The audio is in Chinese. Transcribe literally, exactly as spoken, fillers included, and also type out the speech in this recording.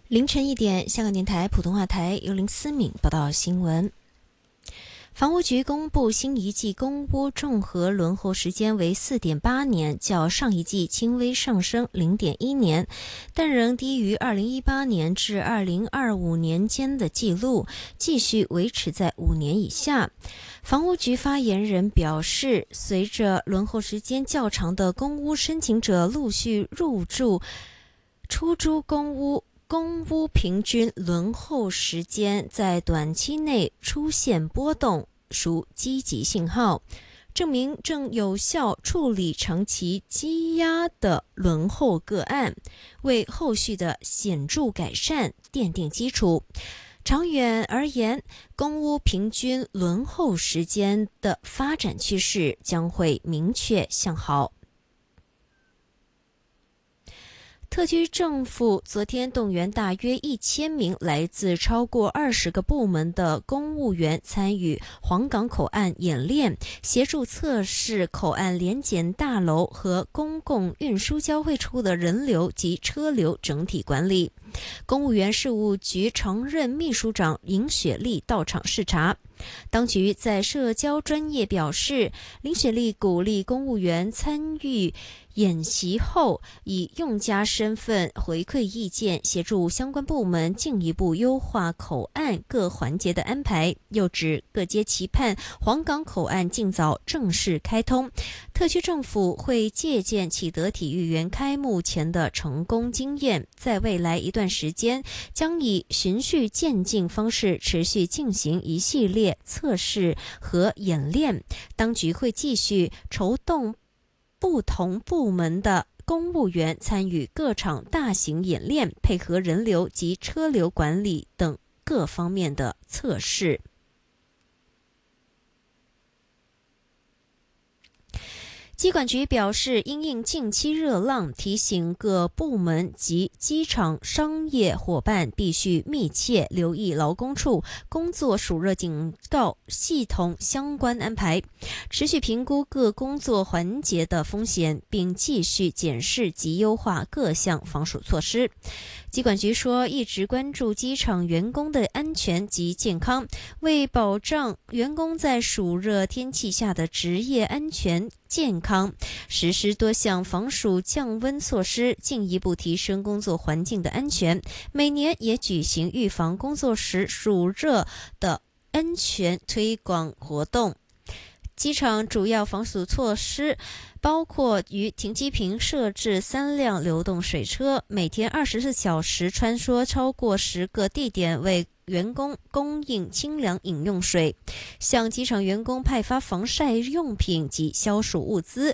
凌晨一点，香港电台普通话台由林思敏报道新闻。房屋局公布新一季公屋综合轮候时间为 四点八年，较上一季轻微上升 零点一年，但仍低于二零一八年至二零二五年间的记录，继续维持在五年以下。房屋局发言人表示，随着轮候时间较长的公屋申请者陆续入住出租公屋，公屋平均轮候时间在短期内出现波动，属积极信号，证明正有效处理长期积压的轮候个案，为后续的显著改善奠定基础。长远而言，公屋平均轮候时间的发展趋势将会明确向好。特区政府昨天动员大约一千名来自超过二十个部门的公务员参与黄港口岸演练，协助测试口岸联检大楼和公共运输交汇处的人流及车流整体管理。公务员事务局常任秘书长林雪丽到场视察。当局在社交专业表示，林雪丽鼓励公务员参与演习后，以用家身份回馈意见，协助相关部门进一步优化口岸各环节的安排。又指各界期盼黄港口岸尽早正式开通，特区政府会借鉴启德体育园开幕前的成功经验，在未来一段时间将以循序渐进方式持续进行一系列测试和演练。当局会继续筹动不同部门的公务员参与各场大型演练，配合人流及车流管理等各方面的测试。机管局表示，因应近期热浪，提醒各部门及机场商业伙伴必须密切留意劳工处工作暑热警告系统相关安排，持续评估各工作环节的风险，并继续检视及优化各项防暑措施。机管局说，一直关注机场员工的安全及健康，为保障员工在暑热天气下的职业安全健康，实施多项防暑降温措施，进一步提升工作环境的安全。每年也举行预防工作时暑热的安全推广活动。机场主要防暑措施包括于停机坪设置三辆流动水车，每天二十四小时穿梭超过十个地点，为员工供应清凉饮用水，向机场员工派发防晒用品及消暑物资，